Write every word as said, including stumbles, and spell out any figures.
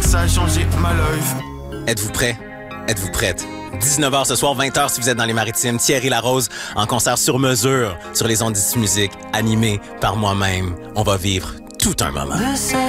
ça a changé ma life. Êtes-vous prêts? Êtes-vous prête? dix-neuf heures ce soir, vingt heures si vous êtes dans les Maritimes. Thierry Larose en concert sur mesure sur les ondes d'Ici Musique, animé par moi-même. On va vivre tout un moment.